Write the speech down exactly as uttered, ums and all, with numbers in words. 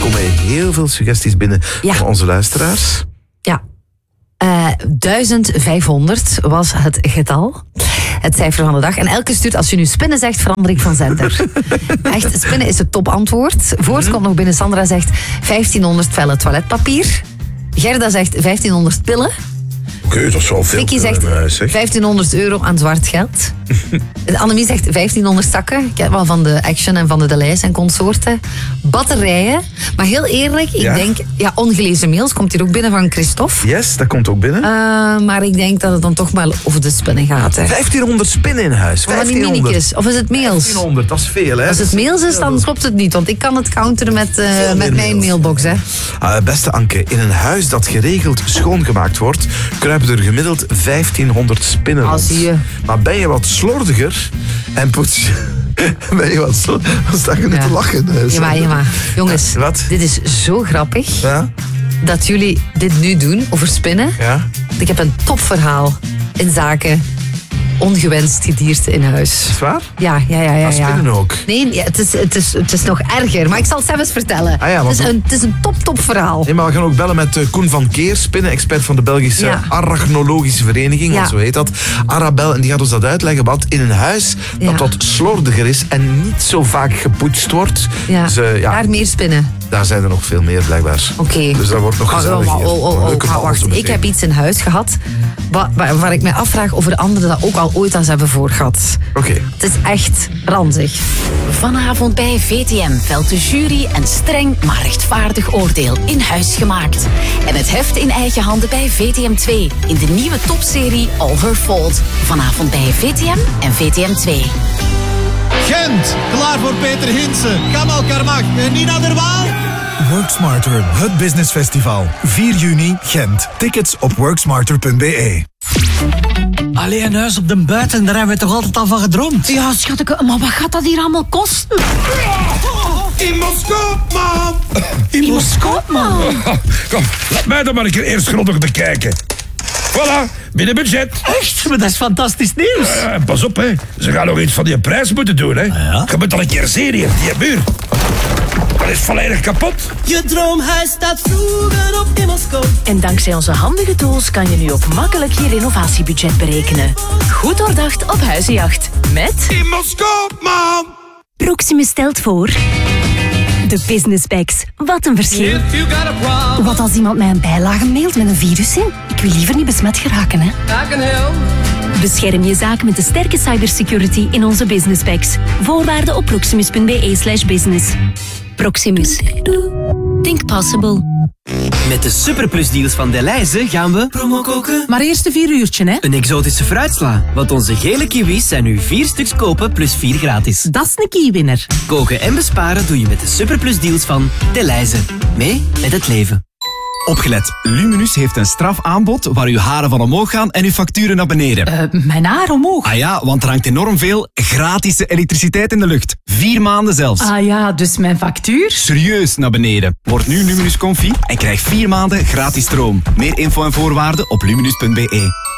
komen heel veel suggesties binnen Ja. van onze luisteraars. Ja. Uh, duizend vijfhonderd was het getal. Het cijfer van de dag. En elke stuurt, als je nu spinnen zegt, verander ik van zender. Echt, spinnen is het topantwoord. Voort komt nog binnen. Sandra zegt vijftienhonderd vellen toiletpapier. Gerda zegt vijftienhonderd pillen. Oké, okay, dat is wel veel. Vicky zegt vijftienhonderd euro aan zwart geld. Annemie zegt vijftienhonderd zakken. Ik heb wel van de Action en van de Deleys en consorten. Batterijen. Maar heel eerlijk, ik ja? denk... Ja, ongelezen mails komt hier ook binnen van Christophe. Yes, dat komt ook binnen. Uh, maar ik denk dat het dan toch maar over de spinnen gaat. Hè. vijftienhonderd spinnen in huis. Of van die minikjes. Of is het mails? vijftienhonderd, dat is veel, hè? Als het mails is, dan klopt het niet. Want ik kan het counteren met, uh, met mijn mailbox. Hè. Uh, beste Anke, in een huis dat geregeld schoongemaakt wordt, kruipen er gemiddeld vijftienhonderd spinnen rond. Ah, zie je. Maar ben je wat slordiger en poets je... Ben je wat slordiger? Dan sta je nu ja. te lachen. Dus. Ja, maar, ja, maar. Jongens, ja, wat? Dit is zo grappig ja? dat jullie dit nu doen over spinnen. Ja? Ik heb een topverhaal in zaken ongewenst gedierte in huis. Is het waar? Ja, ja, ja. ja, ja. Spinnen ook? Nee, ja, het, is, het, is, het is nog erger. Maar ik zal het zelf eens vertellen. Ah ja, het, is een, het is een top, top verhaal. Nee, maar we gaan ook bellen met uh, Koen van Keer, spinnen-expert van de Belgische ja. Arachnologische Vereniging, ja. want zo heet dat. Arabel, en die gaat ons dat uitleggen, want in een huis ja. dat wat slordiger is en niet zo vaak gepoetst wordt. Ja. Dus, uh, ja, daar meer spinnen. Daar zijn er nog veel meer, blijkbaar. Oké. Okay. Dus dat wordt nog gezellig. Oh, oh, oh, oh, oh. Wacht, ik heb iets in huis gehad waar, waar, waar ik mij afvraag of er anderen dat ook al ooit aan hebben voor gehad. Oké. Okay. Het is echt ranzig. Vanavond bij V T M velt de jury een streng maar rechtvaardig oordeel in huis gemaakt. En het heft in eigen handen bij V T M twee in de nieuwe topserie All Her Fault. Vanavond bij V T M en V T M twee. Gent, klaar voor Peter Hinsen, Kamal Karmach en Nina der Waal. Work Smarter, het business festival. vier juni, Gent. Tickets op worksmarter punt b e. Allee, een huis op de buiten, daar hebben we toch altijd al van gedroomd? Ja, schatje, maar wat gaat dat hier allemaal kosten? In Moskou, man! In, In Moskou, man! Kom, laat mij dan maar een keer eerst grondig bekijken. Voilà, binnen budget. Echt? Maar dat is fantastisch nieuws. Uh, pas op, hè. Ze gaan nog iets van die prijs moeten doen, hè. Ja? Je moet al een keer zien hier, die muur. Dat is volledig kapot. Je droomhuis staat vroeger op in Moskou. En dankzij onze handige tools kan je nu ook makkelijk je renovatiebudget berekenen. Goed doordacht op huizenjacht. Met... In Moskou, man! Proximus stelt voor... De Business Bags. Wat een verschil. Wat als iemand mij een bijlage mailt met een virus in? Ik wil liever niet besmet geraken, hè. Bescherm je zaak met de sterke cybersecurity in onze Business Bags. Voorwaarden op proximus punt b e slash business. Proximus. Think possible. Met de superplusdeals van Delhaize gaan we promo koken. Maar eerst een vier uurtje, hè? Een exotische fruitsla. Want onze gele kiwis zijn nu vier stuks kopen plus vier gratis. Dat is een kiewinner. Koken en besparen doe je met de superplusdeals van Delhaize. Mee met het leven. Opgelet, Luminus heeft een strafaanbod waar uw haren van omhoog gaan en uw facturen naar beneden. Uh, mijn haar omhoog? Ah ja, want er hangt enorm veel gratis elektriciteit in de lucht. Vier maanden zelfs. Ah ja, dus mijn factuur? Serieus naar beneden. Word nu Luminus Comfy en krijg vier maanden gratis stroom. Meer info en voorwaarden op luminus punt b e.